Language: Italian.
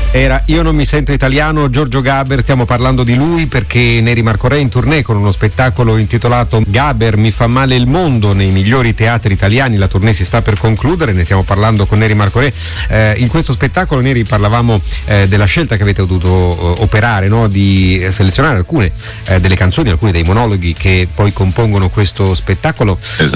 Era Io non mi sento italiano, Giorgio Gaber. Stiamo parlando di lui perché Neri Marco Re è in tournée con uno spettacolo intitolato Gaber mi fa male il mondo nei migliori teatri italiani. La tournée si sta per concludere, ne stiamo parlando con Neri Marco Re. In questo spettacolo, Neri, parlavamo della scelta che avete dovuto operare, no? Di selezionare alcune delle canzoni, alcuni dei monologhi che poi compongono questo spettacolo. Esatto.